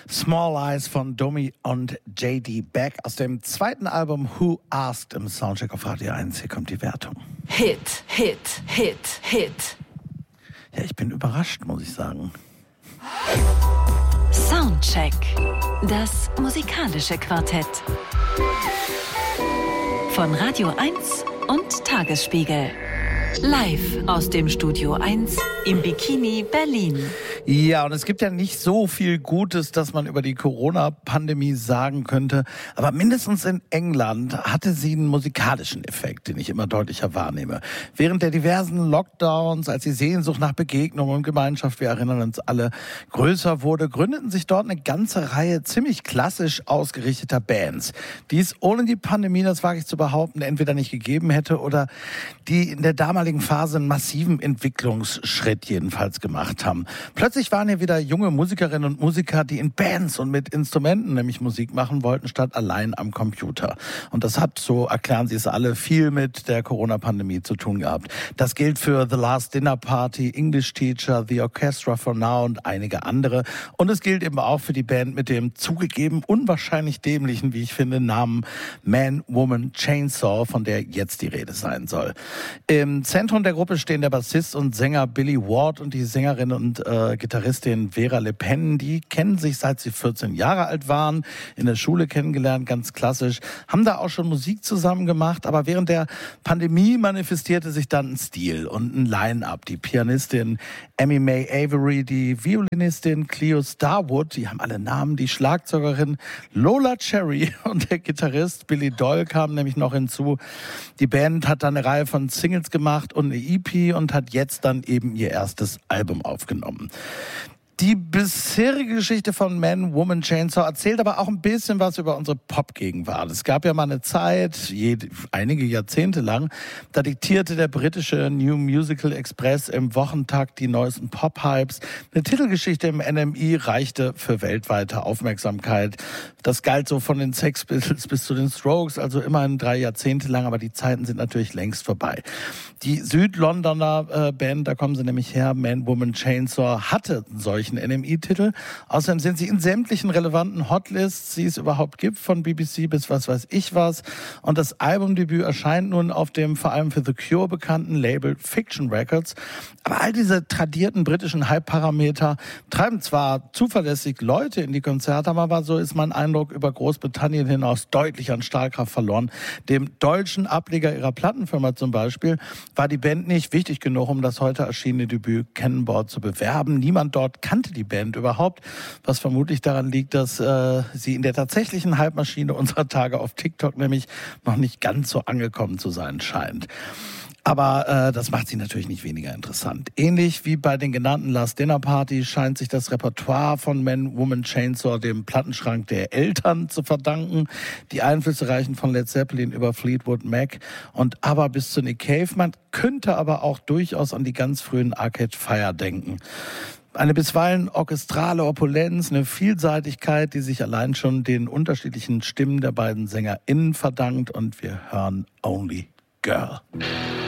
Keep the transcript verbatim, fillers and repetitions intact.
Small Eyes von Domi und J D Beck aus dem zweiten Album Who Asked im Soundcheck auf Radio eins. Hier kommt die Wertung. Hit, Hit, Hit, Hit. Ja, ich bin überrascht, muss ich sagen. Soundcheck. Das musikalische Quartett. Von Radio eins und Tagesspiegel. Live aus dem Studio eins im Bikini Berlin. Ja, und es gibt ja nicht so viel Gutes, dass man über die Corona-Pandemie sagen könnte. Aber mindestens in England hatte sie einen musikalischen Effekt, den ich immer deutlicher wahrnehme. Während der diversen Lockdowns, als die Sehnsucht nach Begegnung und Gemeinschaft, wir erinnern uns alle, größer wurde, gründeten sich dort eine ganze Reihe ziemlich klassisch ausgerichteter Bands, die es ohne die Pandemie, das wage ich zu behaupten, entweder nicht gegeben hätte oder die in der damaligen Phase einen massiven Entwicklungsschritt jedenfalls gemacht haben. Plötzlich waren hier wieder junge Musikerinnen und Musiker, die in Bands und mit Instrumenten nämlich Musik machen wollten, statt allein am Computer. Und das hat, so erklären sie es alle, viel mit der Corona-Pandemie zu tun gehabt. Das gilt für The Last Dinner Party, English Teacher, The Orchestra for Now und einige andere. Und es gilt eben auch für die Band mit dem zugegeben unwahrscheinlich dämlichen, wie ich finde, Namen Man, Woman, Chainsaw, von der jetzt die Rede sein soll. Im Zentrum der Gruppe stehen der Bassist und Sänger Billy Ward und die Sängerin und äh, Gitarristin Vera Le Pen. Die kennen sich, seit sie vierzehn Jahre alt waren, in der Schule kennengelernt, ganz klassisch, haben da auch schon Musik zusammen gemacht, aber während der Pandemie manifestierte sich dann ein Stil und ein Line-Up. Die Pianistin Amy May Avery, die Violinistin Cleo Starwood, die haben alle Namen, die Schlagzeugerin Lola Cherry und der Gitarrist Billy Doyle kamen nämlich noch hinzu. Die Band hat dann eine Reihe von Singles gemacht und eine E P und hat jetzt dann eben ihr erstes Album aufgenommen. Die bisherige Geschichte von Man, Woman, Chainsaw erzählt aber auch ein bisschen was über unsere Pop-Gegenwart. Es gab ja mal eine Zeit, jede, einige Jahrzehnte lang, da diktierte der britische New Musical Express im Wochentakt die neuesten Pop-Hypes. Eine Titelgeschichte im N M I reichte für weltweite Aufmerksamkeit. Das galt so von den Sex Pistols bis zu den Strokes, also immerhin drei Jahrzehnte lang, aber die Zeiten sind natürlich längst vorbei. Die Südlondoner äh, Band, da kommen sie nämlich her, Man, Woman, Chainsaw, hatte solche N M I-Titel. Außerdem sind sie in sämtlichen relevanten Hotlists, die es überhaupt gibt, von B B C bis was weiß ich was. Und das Albumdebüt erscheint nun auf dem vor allem für The Cure bekannten Label Fiction Records. Aber all diese tradierten britischen Hype-Parameter treiben zwar zuverlässig Leute in die Konzerte, aber so ist mein Eindruck über Großbritannien hinaus deutlich an Strahlkraft verloren. Dem deutschen Ableger ihrer Plattenfirma zum Beispiel war die Band nicht wichtig genug, um das heute erschienene Debüt Cannonball zu bewerben. Niemand dort kannte die Band überhaupt, was vermutlich daran liegt, dass äh, sie in der tatsächlichen Hype-Maschine unserer Tage auf TikTok nämlich noch nicht ganz so angekommen zu sein scheint. Aber äh, das macht sie natürlich nicht weniger interessant. Ähnlich wie bei den genannten Last Dinner Party scheint sich das Repertoire von Man, Woman, Chainsaw dem Plattenschrank der Eltern zu verdanken. Die Einflüsse reichen von Led Zeppelin über Fleetwood Mac und ABBA bis zu Nick Cave. Man könnte aber auch durchaus an die ganz frühen Arcade Fire denken. Eine bisweilen orchestrale Opulenz, eine Vielseitigkeit, die sich allein schon den unterschiedlichen Stimmen der beiden SängerInnen verdankt. Und wir hören Only Girl.